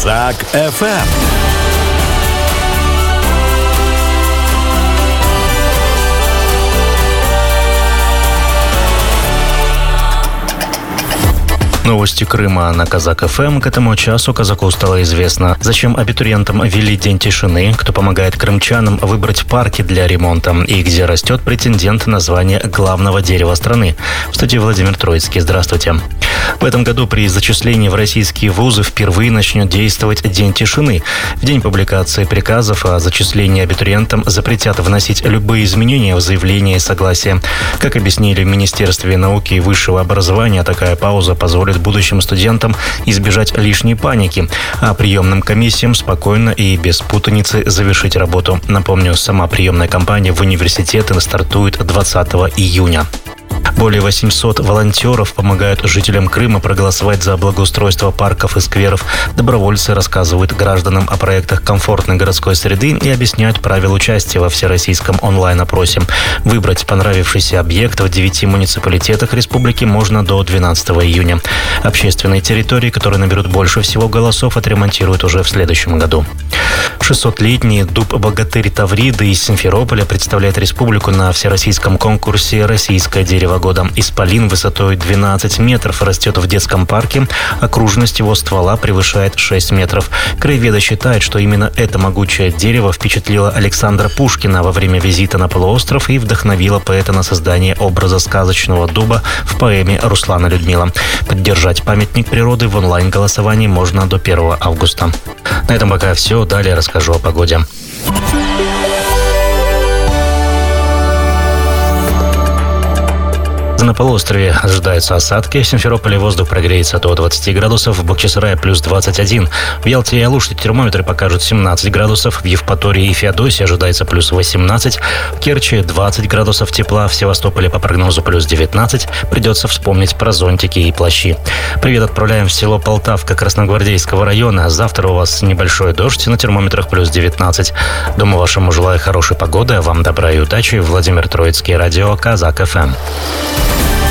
Казак ФМ. Новости Крыма на Казак ФМ. К этому часу казаку стало известно, зачем абитуриентам ввели День тишины, кто помогает крымчанам выбрать парки для ремонта и где растет претендент на звание главного дерева страны. В студии Владимир Троицкий. Здравствуйте. В этом году при зачислении в российские вузы впервые начнет действовать День тишины. В день публикации приказов о зачислении абитуриентам запретят вносить любые изменения в заявление и согласие. Как объяснили в Министерстве науки и высшего образования, такая пауза позволит будущим студентам избежать лишней паники, а приемным комиссиям спокойно и без путаницы завершить работу. Напомню, сама приемная кампания в университеты стартует 20 июня. Более 800 волонтеров помогают жителям Крыма проголосовать за благоустройство парков и скверов. Добровольцы рассказывают гражданам о проектах комфортной городской среды и объясняют правила участия во всероссийском онлайн-опросе. Выбрать понравившийся объект в 9 муниципалитетах республики можно до 12 июня. Общественные территории, которые наберут больше всего голосов, отремонтируют уже в следующем году. 600-летний дуб «Богатырь Тавриды» из Симферополя представляет республику на всероссийском конкурсе «Российское дерево года». Исполин высотой 12 метров растет в детском парке. Окружность его ствола превышает 6 метров. Краеведы считают, что именно это могучее дерево впечатлило Александра Пушкина во время визита на полуостров и вдохновило поэта на создание образа сказочного дуба в поэме Руслана Людмила. Поддержать памятник природы в онлайн-голосовании можно до 1 августа. На этом пока все. Далее расскажу о погоде. На полуострове ожидаются осадки. В Симферополе воздух прогреется до 20 градусов, в Бахчисарае плюс 21. В Ялте и Алуште термометры покажут 17 градусов, в Евпатории и Феодосии ожидается плюс 18, в Керчи 20 градусов тепла, в Севастополе по прогнозу плюс 19. Придется вспомнить про зонтики и плащи. Привет отправляем в село Полтавка Красногвардейского района. Завтра у вас небольшой дождь, на термометрах плюс 19. Дому вашему желаю хорошей погоды, а вам добра и удачи. Владимир Троицкий, радио Казак ФМ.